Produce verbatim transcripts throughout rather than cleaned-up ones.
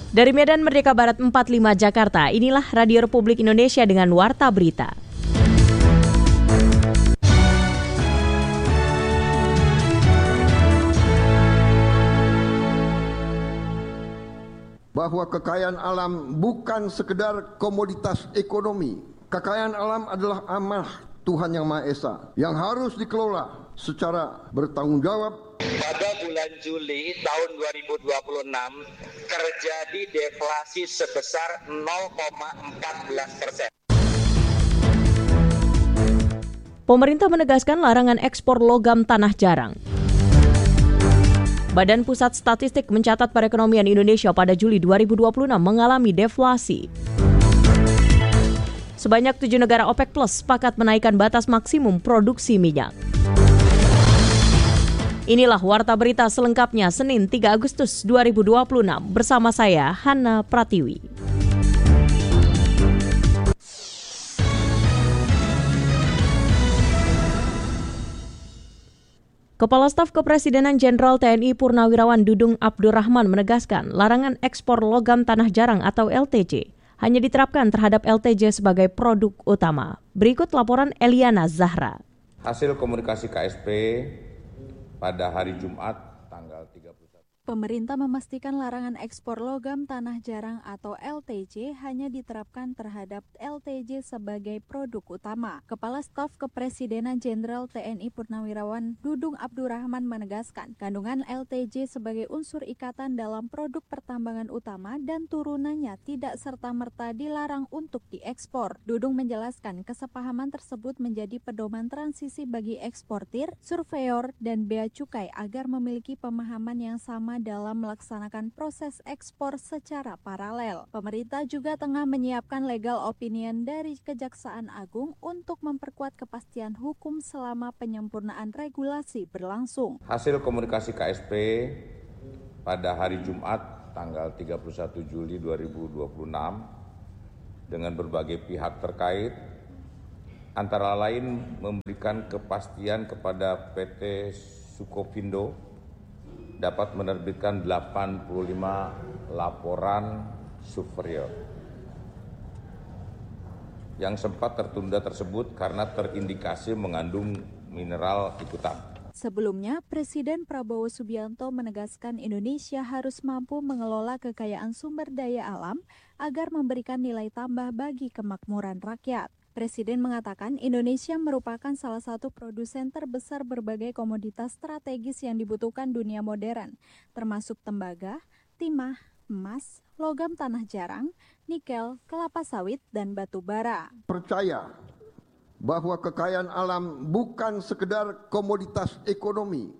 Dari Medan Merdeka Barat empat puluh lima Jakarta, inilah Radio Republik Indonesia dengan Warta Berita. Bahwa kekayaan alam bukan sekedar komoditas ekonomi. Kekayaan alam adalah amanah Tuhan Yang Maha Esa yang harus dikelola secara bertanggung jawab. Pada bulan Juli tahun dua ribu dua puluh enam terjadi deflasi sebesar nol koma empat belas persen. Pemerintah menegaskan larangan ekspor logam tanah jarang. Badan Pusat Statistik mencatat perekonomian Indonesia pada Juli dua ribu dua puluh enam mengalami deflasi. Sebanyak tujuh negara OPEC Plus sepakat menaikkan batas maksimum produksi minyak. Inilah Warta Berita selengkapnya Senin tiga Agustus dua ribu dua puluh enam bersama saya Hana Pratiwi. Kepala Staf Kepresidenan Jenderal T N I Purnawirawan Dudung Abdurrahman menegaskan larangan ekspor logam tanah jarang atau L T J hanya diterapkan terhadap L T J sebagai produk utama. Berikut laporan Eliana Zahra. Hasil komunikasi K S P pada hari Jumat tanggal tiga puluh satu. Pemerintah memastikan larangan ekspor logam tanah jarang atau L T J hanya diterapkan terhadap L T J sebagai produk utama. Kepala Staf Kepresidenan Jenderal T N I Purnawirawan Dudung Abdurrahman menegaskan kandungan L T J sebagai unsur ikatan dalam produk pertambangan utama dan turunannya tidak serta-merta dilarang untuk diekspor. Dudung menjelaskan kesepahaman tersebut menjadi pedoman transisi bagi eksportir, surveyor, dan bea cukai agar memiliki pemahaman yang sama dalam melaksanakan proses ekspor secara paralel. Pemerintah juga tengah menyiapkan legal opinion dari Kejaksaan Agung untuk memperkuat kepastian hukum selama penyempurnaan regulasi berlangsung. Hasil komunikasi K S P pada hari Jumat tanggal tiga puluh satu Juli dua ribu dua puluh enam dengan berbagai pihak terkait antara lain memberikan kepastian kepada P T Sukovindo dapat menerbitkan delapan puluh lima laporan superior yang sempat tertunda tersebut karena terindikasi mengandung mineral ikutan. Sebelumnya, Presiden Prabowo Subianto menegaskan Indonesia harus mampu mengelola kekayaan sumber daya alam agar memberikan nilai tambah bagi kemakmuran rakyat. Presiden mengatakan Indonesia merupakan salah satu produsen terbesar berbagai komoditas strategis yang dibutuhkan dunia modern, termasuk tembaga, timah, emas, logam tanah jarang, nikel, kelapa sawit, dan batu bara. Percaya bahwa kekayaan alam bukan sekedar komoditas ekonomi.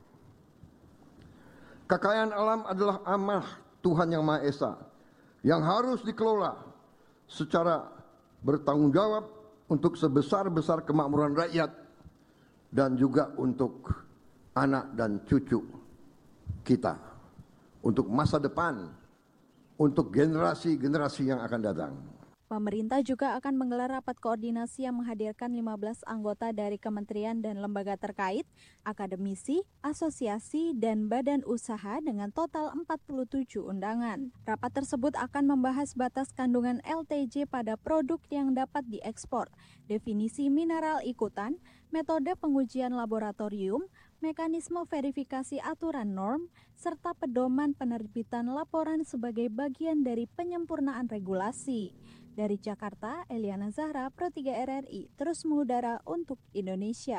Kekayaan alam adalah amanah Tuhan Yang Maha Esa yang harus dikelola secara bertanggung jawab untuk sebesar-besar kemakmuran rakyat dan juga untuk anak dan cucu kita, untuk masa depan, untuk generasi-generasi yang akan datang. Pemerintah juga akan menggelar rapat koordinasi yang menghadirkan lima belas anggota dari kementerian dan lembaga terkait, akademisi, asosiasi, dan badan usaha dengan total empat puluh tujuh undangan. Rapat tersebut akan membahas batas kandungan L T J pada produk yang dapat diekspor, definisi mineral ikutan, metode pengujian laboratorium, mekanisme verifikasi aturan norm, serta pedoman penerbitan laporan sebagai bagian dari penyempurnaan regulasi. Dari Jakarta, Eliana Zahra, Pro tiga R R I, terus mengudara untuk Indonesia.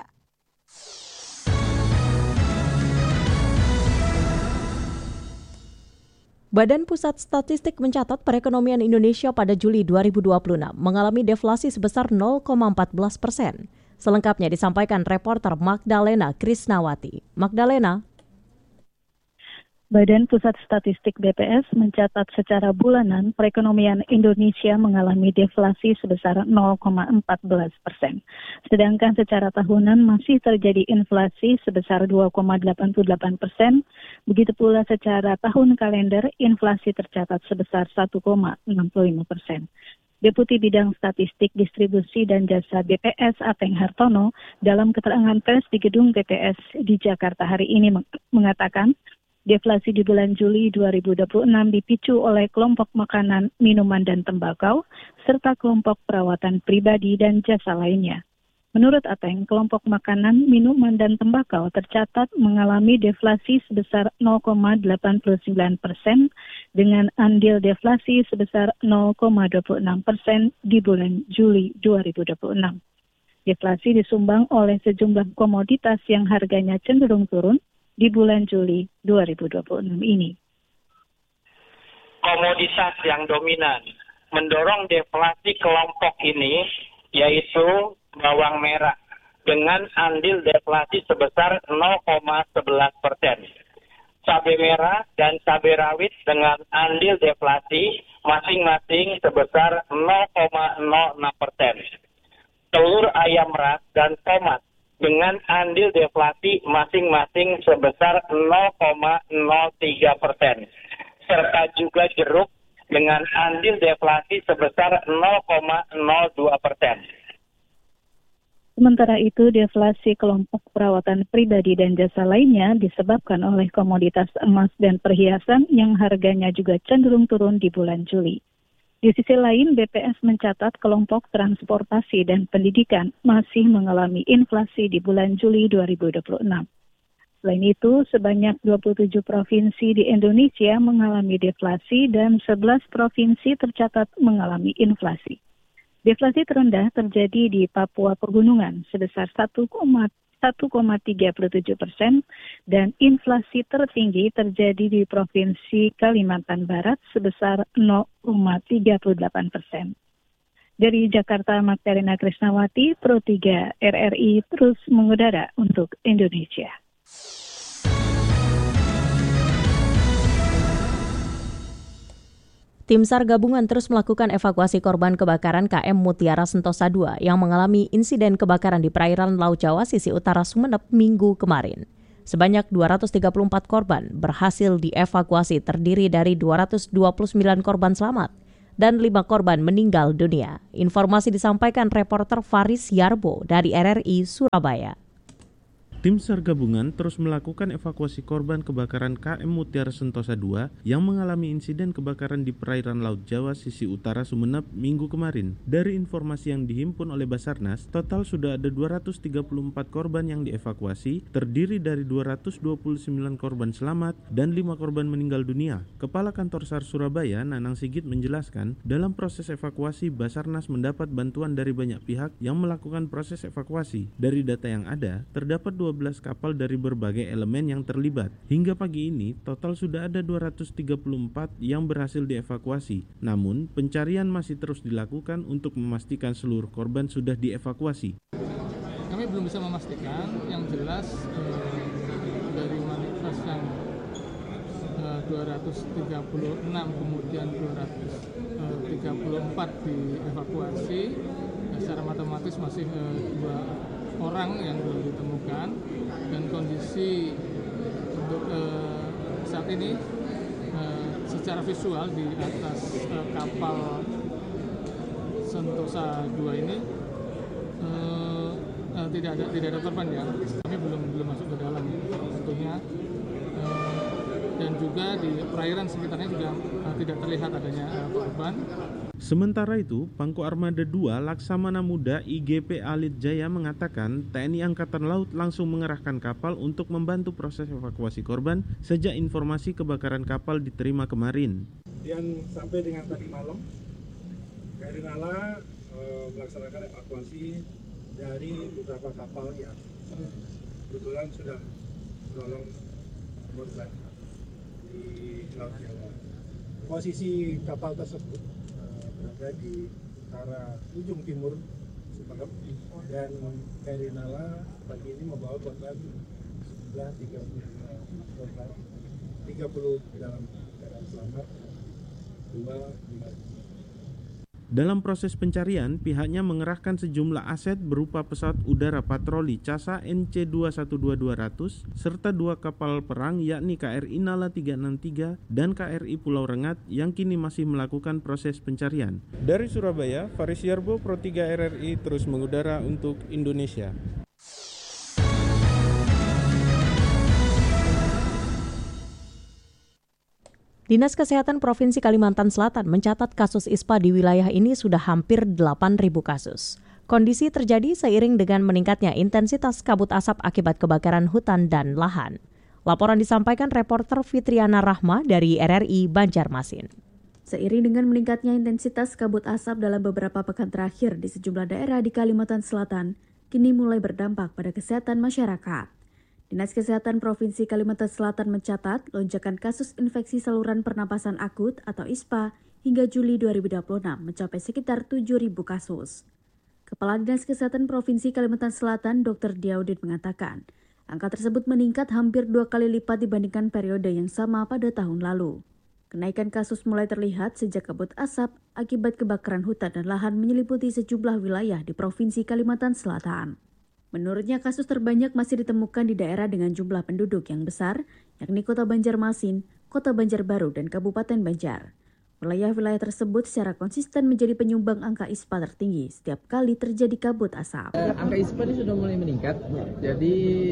Badan Pusat Statistik mencatat perekonomian Indonesia pada Juli dua ribu dua puluh enam mengalami deflasi sebesar nol koma empat belas persen. Selengkapnya disampaikan reporter Magdalena Krisnawati. Magdalena. Badan Pusat Statistik B P S mencatat secara bulanan perekonomian Indonesia mengalami deflasi sebesar nol koma empat belas persen. Sedangkan secara tahunan masih terjadi inflasi sebesar dua koma delapan puluh delapan persen. Begitu pula secara tahun kalender inflasi tercatat sebesar satu koma enam puluh lima persen. Deputi Bidang Statistik Distribusi dan Jasa B P S Ateng Hartono dalam keterangan pers di gedung B P S di Jakarta hari ini mengatakan Deflasi di bulan Juli dua ribu dua puluh enam dipicu oleh kelompok makanan, minuman, dan tembakau, serta kelompok perawatan pribadi dan jasa lainnya. Menurut Ateng, kelompok makanan, minuman, dan tembakau tercatat mengalami deflasi sebesar nol koma delapan sembilan persen dengan andil deflasi sebesar nol koma dua puluh enam persen di bulan Juli dua ribu dua puluh enam. Deflasi disumbang oleh sejumlah komoditas yang harganya cenderung turun di bulan Juli dua ribu dua puluh enam ini. Komoditas yang dominan mendorong deflasi kelompok ini yaitu bawang merah dengan andil deflasi sebesar nol koma sebelas persen. Cabai merah dan cabai rawit dengan andil deflasi masing-masing sebesar nol koma nol enam persen. Telur ayam ras dan tomat dengan andil deflasi masing-masing sebesar nol koma nol tiga persen. Serta juga jeruk dengan andil deflasi sebesar nol koma nol dua persen. Sementara itu, deflasi kelompok perawatan pribadi dan jasa lainnya disebabkan oleh komoditas emas dan perhiasan yang harganya juga cenderung turun di bulan Juli. Di sisi lain, B P S mencatat kelompok transportasi dan pendidikan masih mengalami inflasi di bulan Juli dua ribu dua puluh enam. Selain itu, sebanyak dua puluh tujuh provinsi di Indonesia mengalami deflasi dan sebelas provinsi tercatat mengalami inflasi. Deflasi terendah terjadi di Papua Pegunungan sebesar satu koma tiga tujuh persen dan inflasi tertinggi terjadi di Provinsi Kalimantan Barat sebesar nol koma tiga delapan persen. Dari Jakarta, Magdalena Krisnawati, Pro tiga R R I terus mengudara untuk Indonesia. Tim SAR gabungan terus melakukan evakuasi korban kebakaran K M Mutiara Sentosa dua yang mengalami insiden kebakaran di perairan Laut Jawa sisi utara Sumeneb Minggu kemarin. Sebanyak dua ratus tiga puluh empat korban berhasil dievakuasi, terdiri dari dua ratus dua puluh sembilan korban selamat dan lima korban meninggal dunia. Informasi disampaikan reporter Faris Yarbo dari R R I Surabaya. Tim SAR gabungan terus melakukan evakuasi korban kebakaran K M Mutiara Sentosa dua yang mengalami insiden kebakaran di perairan Laut Jawa sisi utara Sumeneb Minggu kemarin. Dari informasi yang dihimpun oleh Basarnas, total sudah ada dua ratus tiga puluh empat korban yang dievakuasi, terdiri dari dua ratus dua puluh sembilan korban selamat dan lima korban meninggal dunia. Kepala Kantor SAR Surabaya, Nanang Sigit, menjelaskan, dalam proses evakuasi Basarnas mendapat bantuan dari banyak pihak yang melakukan proses evakuasi. Dari data yang ada, terdapat dua belas kapal dari berbagai elemen yang terlibat. Hingga pagi ini, total sudah ada dua ratus tiga puluh empat yang berhasil dievakuasi. Namun, pencarian masih terus dilakukan untuk memastikan seluruh korban sudah dievakuasi. Kami belum bisa memastikan, yang jelas eh, dari manifest yang eh, dua ratus tiga puluh enam kemudian dua ratus tiga puluh empat dievakuasi, ya, secara matematis masih eh, dua orang yang belum ditemukan, dan kondisi untuk eh, saat ini eh, secara visual di atas eh, kapal Sentosa dua ini eh, eh, tidak ada tidak ada korban ya. Kami belum belum masuk ke dalam tentunya, eh, dan juga di perairan sekitarnya juga eh, tidak terlihat adanya eh, korban. Sementara itu, Pangku Armada dua Laksamana Muda I G P Alit Jaya mengatakan T N I Angkatan Laut langsung mengerahkan kapal untuk membantu proses evakuasi korban sejak informasi kebakaran kapal diterima kemarin. Dan sampai dengan tadi malam, K R I Nala e, melaksanakan evakuasi dari beberapa kapal yang kebetulan sudah menolong korban di Laut Jawa. Posisi kapal tersebut berada di utara ujung timur Sumeneb, dan K R I Nala pagi ini membawa korban sejumlah tiga puluh korban, tiga puluh dalam keadaan selamat, dua meninggal. Dalam proses pencarian, pihaknya mengerahkan sejumlah aset berupa pesawat udara patroli CASA N C dua satu dua dua ratus serta dua kapal perang yakni K R I Nala tiga enam tiga dan K R I Pulau Rengat yang kini masih melakukan proses pencarian. Dari Surabaya, Faris Yarbo, Pro tiga R R I terus mengudara untuk Indonesia. Dinas Kesehatan Provinsi Kalimantan Selatan mencatat kasus ispa di wilayah ini sudah hampir delapan ribu kasus. Kondisi terjadi seiring dengan meningkatnya intensitas kabut asap akibat kebakaran hutan dan lahan. Laporan disampaikan reporter Fitriana Rahma dari R R I Banjarmasin. Seiring dengan meningkatnya intensitas kabut asap dalam beberapa pekan terakhir di sejumlah daerah di Kalimantan Selatan, kini mulai berdampak pada kesehatan masyarakat. Dinas Kesehatan Provinsi Kalimantan Selatan mencatat lonjakan kasus infeksi saluran pernapasan akut atau ISPA hingga Juli dua ribu dua puluh enam mencapai sekitar tujuh ribu kasus. Kepala Dinas Kesehatan Provinsi Kalimantan Selatan, Doktor Diaudin mengatakan, angka tersebut meningkat hampir dua kali lipat dibandingkan periode yang sama pada tahun lalu. Kenaikan kasus mulai terlihat sejak kabut asap akibat kebakaran hutan dan lahan menyelimuti sejumlah wilayah di Provinsi Kalimantan Selatan. Menurutnya, kasus terbanyak masih ditemukan di daerah dengan jumlah penduduk yang besar, yakni Kota Banjarmasin, Kota Banjarbaru, dan Kabupaten Banjar. Wilayah-wilayah tersebut secara konsisten menjadi penyumbang angka ISPA tertinggi setiap kali terjadi kabut asap. Angka ISPA ini sudah mulai meningkat, jadi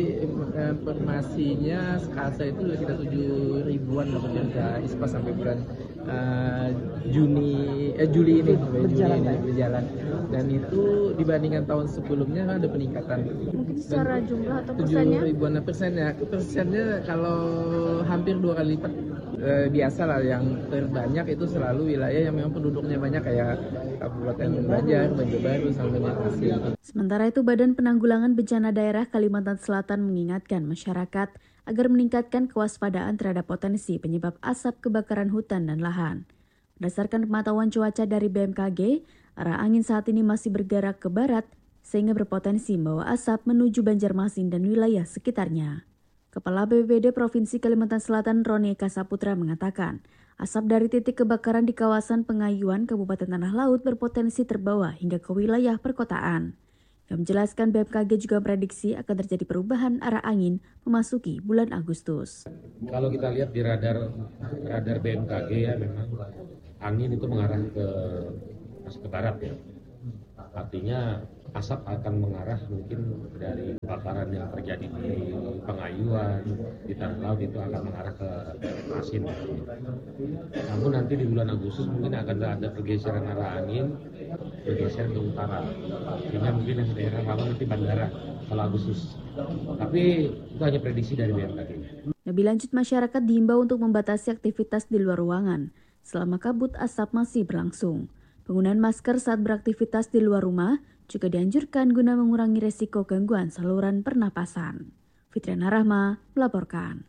informasinya sekasa itu sudah sekitar tujuh ribuan angka ISPA sampai bulan uh, Juni, eh, Juli ini, berjalan, Juli ini berjalan. Dan itu dibandingkan tahun sebelumnya ada peningkatan. Mungkin secara dan jumlah atau persennya? tujuh ribuan persennya. Persennya kalau hampir dua kali lipat. Eh, biasa lah, yang terbanyak itu selalu wilayah yang memang penduduknya banyak kayak Kabupaten Banjar, Banjarbaru, sampai Banjarmasin. Sementara itu, Badan Penanggulangan Bencana Daerah Kalimantan Selatan mengingatkan masyarakat agar meningkatkan kewaspadaan terhadap potensi penyebab asap kebakaran hutan dan lahan. Berdasarkan pemantauan cuaca dari B M K G, arah angin saat ini masih bergerak ke barat sehingga berpotensi membawa asap menuju Banjarmasin dan wilayah sekitarnya. Kepala B P B D Provinsi Kalimantan Selatan Roni Eka Saputra mengatakan, asap dari titik kebakaran di kawasan Pengayuan Kabupaten Tanah Laut berpotensi terbawa hingga ke wilayah perkotaan. Yang menjelaskan B M K G juga prediksi akan terjadi perubahan arah angin memasuki bulan Agustus. Kalau kita lihat di radar radar B M K G ya, memang angin itu mengarah ke ke barat ya. Artinya asap akan mengarah mungkin dari kebakaran yang terjadi di Pengayuan, di Tanah Laut itu akan mengarah ke Masin. Namun nanti di bulan Agustus mungkin akan ada pergeseran arah angin, bergeser ke utara. Sehingga mungkin yang daerah rawan nanti bandara kalau Agustus. Tapi itu hanya prediksi dari B M K G. Lebih lanjut, masyarakat diimbau untuk membatasi aktivitas di luar ruangan selama kabut asap masih berlangsung. Penggunaan masker saat beraktivitas di luar rumah juga dianjurkan guna mengurangi resiko gangguan saluran pernapasan. Fitriana Rahma melaporkan.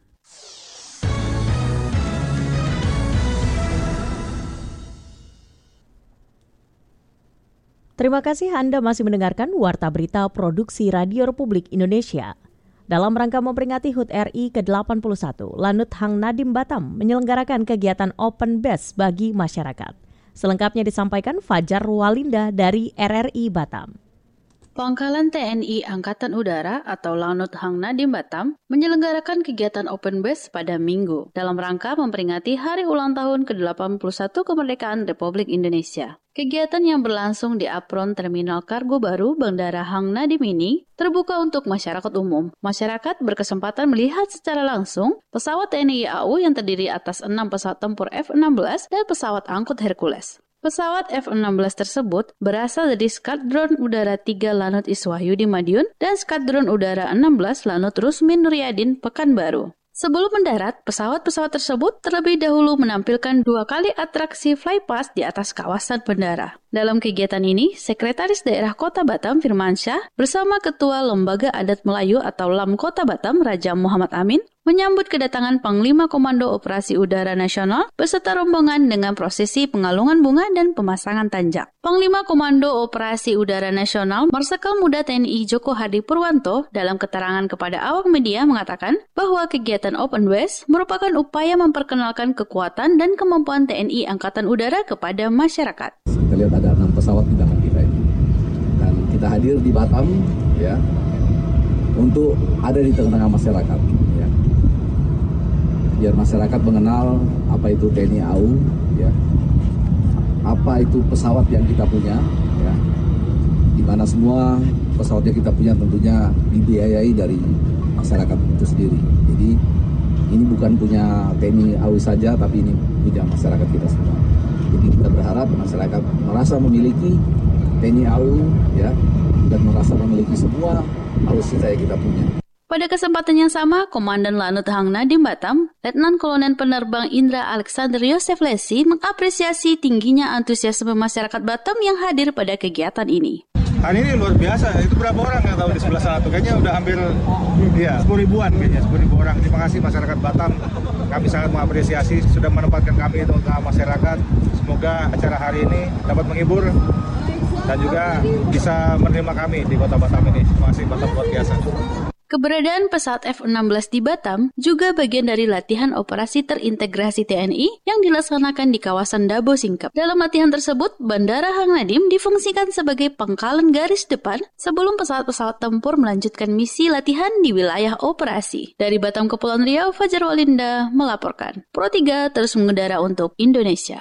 Terima kasih Anda masih mendengarkan Warta Berita Produksi Radio Republik Indonesia. Dalam rangka memperingati H U T R I ke delapan puluh satu, Lanut Hang Nadiem Batam menyelenggarakan kegiatan Open B E S bagi masyarakat. Selengkapnya disampaikan Fajar Walinda dari R R I Batam. Pangkalan T N I Angkatan Udara atau Lanut Hang Nadiem Batam menyelenggarakan kegiatan Open B E S pada Minggu dalam rangka memperingati Hari Ulang Tahun ke delapan puluh satu Kemerdekaan Republik Indonesia. Kegiatan yang berlangsung di Apron Terminal Kargo Baru Bandara Hang Nadiem ini terbuka untuk masyarakat umum. Masyarakat berkesempatan melihat secara langsung pesawat T N I A U yang terdiri atas enam pesawat tempur F enam belas dan pesawat angkut Hercules. Pesawat F enam belas tersebut berasal dari Skadron Udara tiga Lanut Iswahyudi Madiun dan Skadron Udara enam belas Lanut Rusmin Nuryadin Pekanbaru. Sebelum mendarat, pesawat-pesawat tersebut terlebih dahulu menampilkan dua kali atraksi flypass di atas kawasan bandara. Dalam kegiatan ini, Sekretaris Daerah Kota Batam Firmansyah bersama Ketua Lembaga Adat Melayu atau L A M Kota Batam Raja Muhammad Amin menyambut kedatangan Panglima Komando Operasi Udara Nasional beserta rombongan dengan prosesi pengalungan bunga dan pemasangan tanjak. Panglima Komando Operasi Udara Nasional Marsikal Muda T N I Joko Hadi Purwanto dalam keterangan kepada awak media mengatakan bahwa kegiatan Open B E S merupakan upaya memperkenalkan kekuatan dan kemampuan T N I Angkatan Udara kepada masyarakat. Kita lihat ada enam pesawat di belakang kita ini, dan kita hadir di Batam ya untuk ada di tengah-tengah masyarakat ya, biar masyarakat mengenal apa itu T N I A U ya, apa itu pesawat yang kita punya ya, di mana semua pesawat yang kita punya tentunya dibiayai dari masyarakat itu sendiri. Jadi Ini bukan punya T N I A U saja, tapi ini punya masyarakat kita semua. Jadi kita berharap masyarakat merasa memiliki T N I A U ya, dan merasa memiliki semua alutsista yang kita punya. Pada kesempatan yang sama, Komandan Lanut Hang Nadim Batam, Letnan Kolonel Penerbang Indra Alexander Yosef Lesi mengapresiasi tingginya antusiasme masyarakat Batam yang hadir pada kegiatan ini. Hari ini luar biasa, itu berapa orang yang tahu di sebelah sana tuh? Kayaknya udah hampir ya, sepuluh ribuan kayaknya, sepuluh ribu orang. Terima kasih masyarakat Batam, kami sangat mengapresiasi sudah menempatkan kami di tengah masyarakat. Semoga acara hari ini dapat menghibur dan juga bisa menerima kami di kota Batam ini. Terima kasih, Batam luar biasa. Keberadaan pesawat F enam belas di Batam juga bagian dari latihan operasi terintegrasi T N I yang dilaksanakan di kawasan Dabo Singkep. Dalam latihan tersebut, Bandara Hang Nadim difungsikan sebagai pangkalan garis depan sebelum pesawat-pesawat tempur melanjutkan misi latihan di wilayah operasi. Dari Batam Kepulauan Riau, Fajar Walinda melaporkan. Pro tiga terus mengudara untuk Indonesia.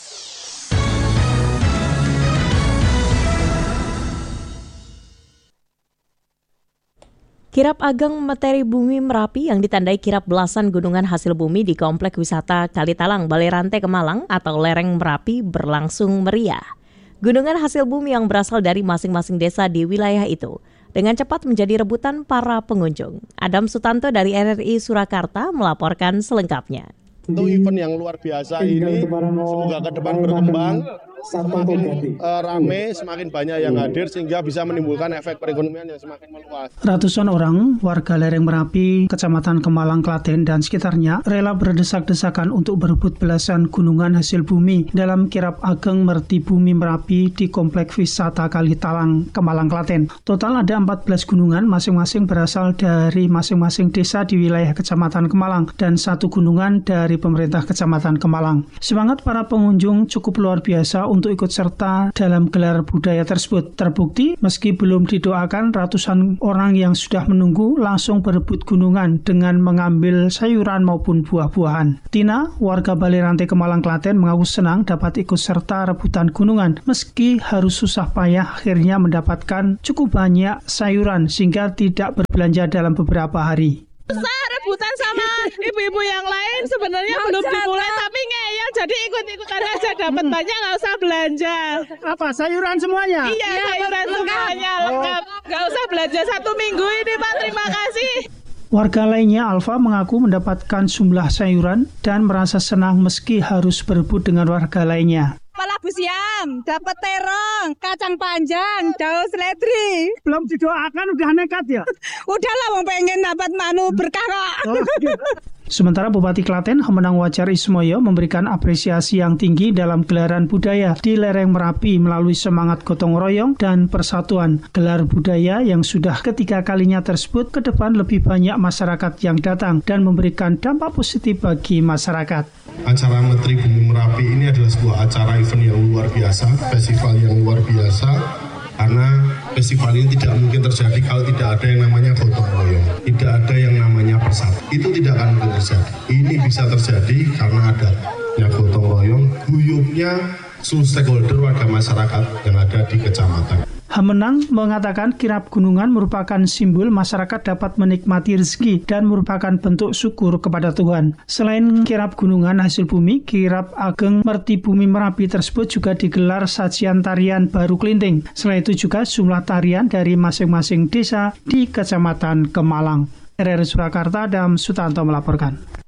Kirap Ageng Materi Bumi Merapi yang ditandai kirap belasan gunungan hasil bumi di Komplek Wisata Kalitalang, Balai Rante Kemalang atau Lereng Merapi berlangsung meriah. Gunungan hasil bumi yang berasal dari masing-masing desa di wilayah itu dengan cepat menjadi rebutan para pengunjung. Adam Sutanto dari R R I Surakarta melaporkan selengkapnya. Untuk event yang luar biasa ini, semoga ke depan berkembang, semakin uh, rame, semakin banyak yang hadir sehingga bisa menimbulkan efek perekonomian yang semakin meluas. Ratusan orang warga lereng Merapi, Kecamatan Kemalang, Klaten dan sekitarnya rela berdesak-desakan untuk berebut belasan gunungan hasil bumi dalam kirap Ageng Merti Bumi Merapi di Komplek Wisata Kalitalang, Kemalang, Klaten. Total ada empat belas gunungan, masing-masing berasal dari masing-masing desa di wilayah Kecamatan Kemalang dan satu gunungan dari pemerintah Kecamatan Kemalang. Semangat para pengunjung cukup luar biasa untuk ikut serta dalam gelar budaya tersebut. Terbukti, meski belum didoakan, ratusan orang yang sudah menunggu langsung berebut gunungan dengan mengambil sayuran maupun buah-buahan. Tina, warga Balai Rante Kemalang, Klaten mengaku senang dapat ikut serta rebutan gunungan. Meski harus susah payah, akhirnya mendapatkan cukup banyak sayuran sehingga tidak berbelanja dalam beberapa hari. Saya rebutan sama ibu-ibu yang lain sebenarnya belum dimulai tapi ngeyel jadi ikut-ikutan aja dapat hmm. banyak nggak usah belanja. Apa sayuran semuanya? Iya ya, sayuran lengkap. semuanya lengkap nggak usah belanja satu minggu ini Pak, terima kasih. Warga lainnya Alfa mengaku mendapatkan jumlah sayuran dan merasa senang meski harus berebut dengan warga lainnya. Kepala busiam, dapat terong, kacang panjang, daun seledri. Belum didoakan udah nekat ya? Udahlah mau pengen dapat manu berkah kok. Oh, okay. Sementara Bupati Klaten Hamenang Wajar Ismoyo memberikan apresiasi yang tinggi dalam gelaran budaya di lereng Merapi melalui semangat gotong royong dan persatuan. Gelar budaya yang sudah ketiga kalinya tersebut ke depan lebih banyak masyarakat yang datang dan memberikan dampak positif bagi masyarakat. Acara Menteri Bumi Merapi ini adalah sebuah acara event yang luar biasa, festival yang luar biasa, karena festival ini tidak mungkin terjadi kalau tidak ada yang namanya gotong royong, tidak ada yang namanya persatu. Itu tidak akan mungkin terjadi. Ini bisa terjadi karena adanya gotong royong, guyupnya seluruh stakeholder warga masyarakat yang ada di kecamatan. Hamenang mengatakan kirap gunungan merupakan simbol masyarakat dapat menikmati rezeki dan merupakan bentuk syukur kepada Tuhan. Selain kirap gunungan hasil bumi, kirap Ageng Merti Bumi Merapi tersebut juga digelar sajian tarian baru kelinting. Selain itu juga jumlah tarian dari masing-masing desa di Kecamatan Kemalang. R R I Surakarta, Adam Sutanto melaporkan.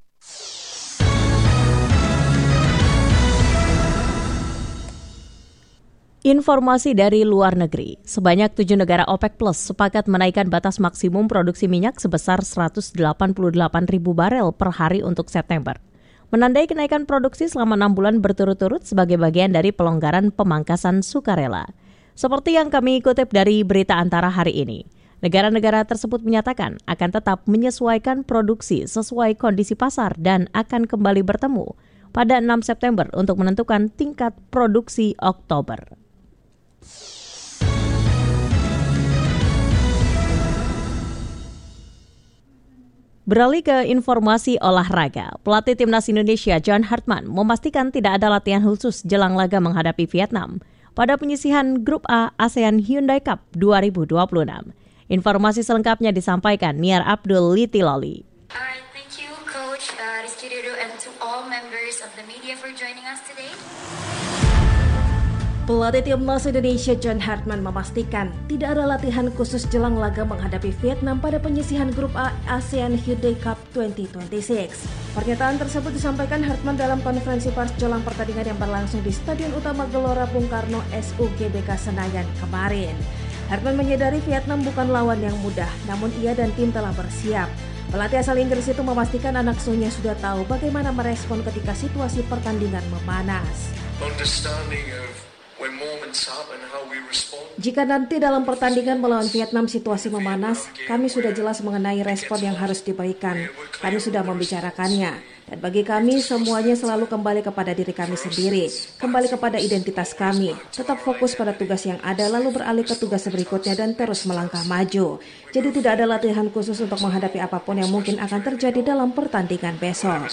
Informasi dari luar negeri, sebanyak tujuh negara OPEC Plus sepakat menaikkan batas maksimum produksi minyak sebesar seratus delapan puluh delapan ribu barel per hari untuk September. Menandai kenaikan produksi selama enam bulan berturut-turut sebagai bagian dari pelonggaran pemangkasan sukarela. Seperti yang kami kutip dari berita antara hari ini, negara-negara tersebut menyatakan akan tetap menyesuaikan produksi sesuai kondisi pasar dan akan kembali bertemu pada enam September untuk menentukan tingkat produksi Oktober. Beralih ke informasi olahraga, pelatih timnas Indonesia John Hartman memastikan tidak ada latihan khusus jelang laga menghadapi Vietnam pada penyisihan Grup A ASEAN Hyundai Cup dua ribu dua puluh enam. Informasi selengkapnya disampaikan Niar Abdul Litiloli. Alright, thank you, Coach. for joining us today. Pelatih Timnas Indonesia John Hartman memastikan tidak ada latihan khusus jelang laga menghadapi Vietnam pada penyisihan grup A ASEAN Hyundai Cup dua ribu dua puluh enam. Pernyataan tersebut disampaikan Hartman dalam konferensi pers jelang pertandingan yang berlangsung di Stadion Utama Gelora Bung Karno S U G B K Senayan kemarin. Hartman menyadari Vietnam bukan lawan yang mudah, namun ia dan tim telah bersiap. Pelatih asal Inggris itu memastikan anak asuhnya sudah tahu bagaimana merespon ketika situasi pertandingan memanas. Jika nanti dalam pertandingan melawan Vietnam situasi memanas, kami sudah jelas mengenai respon yang harus diberikan. Kami sudah membicarakannya. Dan bagi kami, semuanya selalu kembali kepada diri kami sendiri, kembali kepada identitas kami, tetap fokus pada tugas yang ada lalu beralih ke tugas berikutnya dan terus melangkah maju. Jadi tidak ada latihan khusus untuk menghadapi apapun yang mungkin akan terjadi dalam pertandingan besok.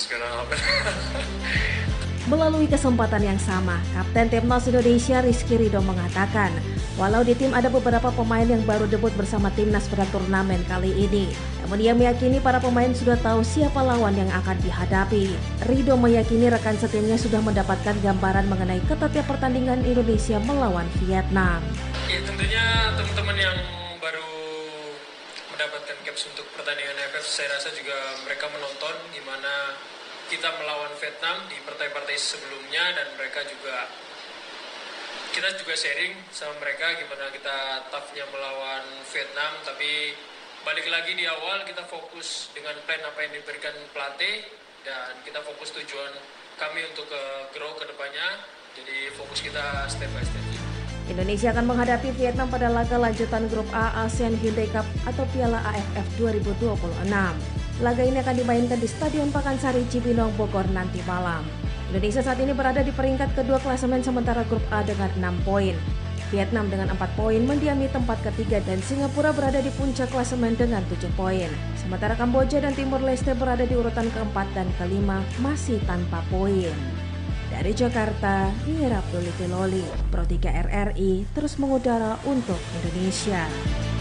Melalui kesempatan yang sama, Kapten Timnas Indonesia Rizky Ridho mengatakan, walau di tim ada beberapa pemain yang baru debut bersama timnas pada turnamen kali ini, namun ia meyakini para pemain sudah tahu siapa lawan yang akan dihadapi. Ridho meyakini rekan setimnya sudah mendapatkan gambaran mengenai ketatnya pertandingan Indonesia melawan Vietnam. Ya, tentunya teman-teman yang baru mendapatkan caps untuk pertandingan A F F, saya rasa juga mereka menonton gimana kita melawan Vietnam di partai-partai sebelumnya, dan mereka juga kita juga sharing sama mereka gimana kita toughnya melawan Vietnam. Tapi balik lagi di awal kita fokus dengan plan apa yang diberikan pelatih, dan kita fokus tujuan kami untuk ke grow ke depannya. Jadi fokus kita step by step. Indonesia akan menghadapi Vietnam pada laga lanjutan grup A ASEAN Hyundai Cup atau Piala A F F dua ribu dua puluh enam. Laga ini akan dimainkan di Stadion Pakansari Cibinong, Bogor nanti malam. Indonesia saat ini berada di peringkat kedua klasemen sementara grup A dengan enam poin. Vietnam dengan empat poin mendiami tempat ketiga dan Singapura berada di puncak klasemen dengan tujuh poin. Sementara Kamboja dan Timur Leste berada di urutan keempat dan kelima masih tanpa poin. Dari Jakarta, Mira Puliti Loli, Pro tiga R R I terus mengudara untuk Indonesia.